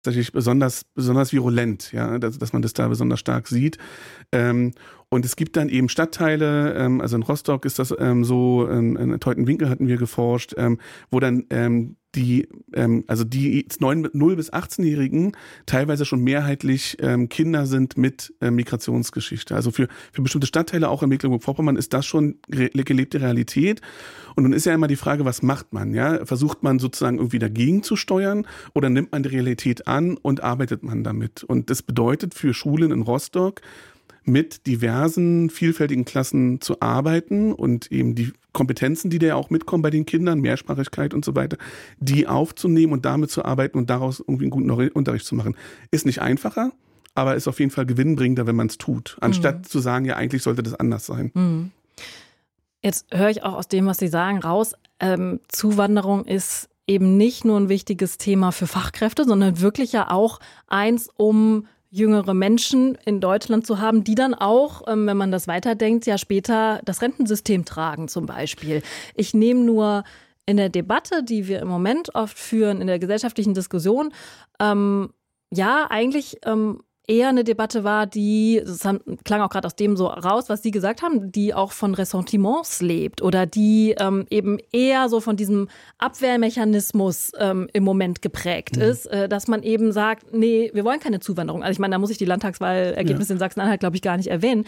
tatsächlich besonders virulent, ja, dass man das da besonders stark sieht. Und es gibt dann eben Stadtteile, also in Rostock ist das so, in Teutenwinkel hatten wir geforscht, wo dann die 0- bis 18-Jährigen teilweise schon mehrheitlich Kinder sind mit Migrationsgeschichte. Also für bestimmte Stadtteile, auch in Mecklenburg-Vorpommern, ist das schon gelebte Realität. Und nun ist ja immer die Frage, was macht man? Ja? Versucht man sozusagen irgendwie dagegen zu steuern oder nimmt man die Realität an und arbeitet man damit? Und das bedeutet für Schulen in Rostock, mit diversen, vielfältigen Klassen zu arbeiten und eben die Kompetenzen, die da ja auch mitkommen bei den Kindern, Mehrsprachigkeit und so weiter, die aufzunehmen und damit zu arbeiten und daraus irgendwie einen guten Unterricht zu machen. Ist nicht einfacher, aber ist auf jeden Fall gewinnbringender, wenn man es tut, anstatt zu sagen, ja, eigentlich sollte das anders sein. Jetzt höre ich auch aus dem, was Sie sagen, raus, Zuwanderung ist eben nicht nur ein wichtiges Thema für Fachkräfte, sondern wirklich ja auch eins, um jüngere Menschen in Deutschland zu haben, die dann auch, wenn man das weiterdenkt, ja später das Rentensystem tragen zum Beispiel. Ich nehme nur in der Debatte, die wir im Moment oft führen, in der gesellschaftlichen Diskussion, eigentlich eher eine Debatte war, klang auch gerade aus dem so raus, was Sie gesagt haben, die auch von Ressentiments lebt oder die eben eher so von diesem Abwehrmechanismus im Moment geprägt ist, dass man eben sagt, nee, wir wollen keine Zuwanderung. Also ich meine, da muss ich die Landtagswahlergebnisse in Sachsen-Anhalt, glaube ich, gar nicht erwähnen.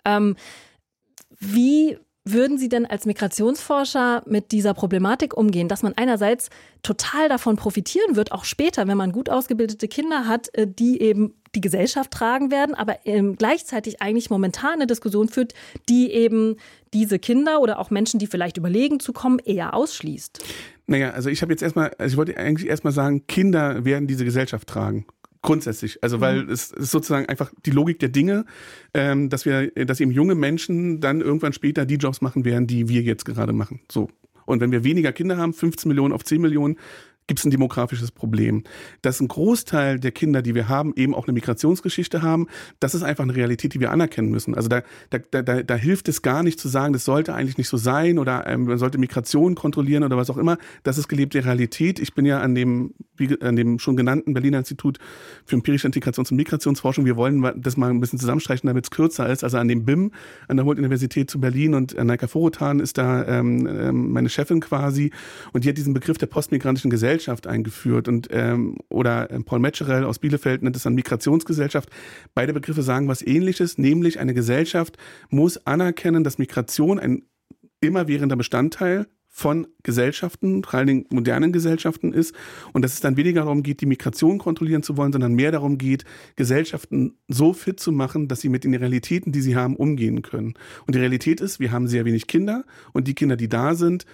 Wie würden Sie denn als Migrationsforscher mit dieser Problematik umgehen, dass man einerseits total davon profitieren wird, auch später, wenn man gut ausgebildete Kinder hat, die eben die Gesellschaft tragen werden, aber gleichzeitig eigentlich momentan eine Diskussion führt, die eben diese Kinder oder auch Menschen, die vielleicht überlegen zu kommen, eher ausschließt? Naja, also ich wollte eigentlich erstmal sagen, Kinder werden diese Gesellschaft tragen. Grundsätzlich, also weil es ist sozusagen einfach die Logik der Dinge, dass eben junge Menschen dann irgendwann später die Jobs machen werden, die wir jetzt gerade machen. So. Und wenn wir weniger Kinder haben, 15 Millionen auf 10 Millionen, gibt es ein demografisches Problem. Dass ein Großteil der Kinder, die wir haben, eben auch eine Migrationsgeschichte haben, das ist einfach eine Realität, die wir anerkennen müssen. Also da hilft es gar nicht zu sagen, das sollte eigentlich nicht so sein oder man sollte Migration kontrollieren oder was auch immer. Das ist gelebte Realität. Ich bin ja an dem schon genannten Berliner Institut für empirische Integrations- und Migrationsforschung. Wir wollen das mal ein bisschen zusammenstreichen, damit es kürzer ist. Also an dem BIM, an der Humboldt-Universität zu Berlin, und Naika Vorotan ist da meine Chefin quasi, und die hat diesen Begriff der postmigrantischen Gesellschaft eingeführt oder Paul Metzgerell aus Bielefeld nennt es dann Migrationsgesellschaft. Beide Begriffe sagen was Ähnliches, nämlich eine Gesellschaft muss anerkennen, dass Migration ein immerwährender Bestandteil von Gesellschaften, vor allen Dingen modernen Gesellschaften ist, und dass es dann weniger darum geht, die Migration kontrollieren zu wollen, sondern mehr darum geht, Gesellschaften so fit zu machen, dass sie mit den Realitäten, die sie haben, umgehen können. Und die Realität ist, wir haben sehr wenig Kinder, und die Kinder, die da sind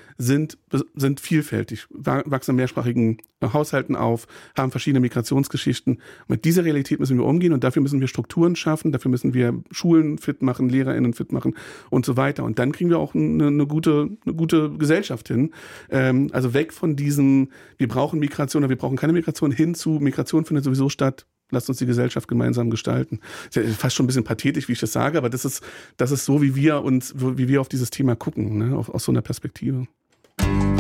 vielfältig, wachsen in mehrsprachigen Haushalten auf, haben verschiedene Migrationsgeschichten. Mit dieser Realität müssen wir umgehen, und dafür müssen wir Strukturen schaffen, dafür müssen wir Schulen fit machen, LehrerInnen fit machen und so weiter. Und dann kriegen wir auch eine gute Gesellschaft hin. Also weg von diesem, wir brauchen Migration oder wir brauchen keine Migration, hin zu Migration findet sowieso statt. Lasst uns die Gesellschaft gemeinsam gestalten. Ist ja fast schon ein bisschen pathetisch, wie ich das sage, aber das ist so, wie wir auf dieses Thema gucken, ne? Aus so einer Perspektive.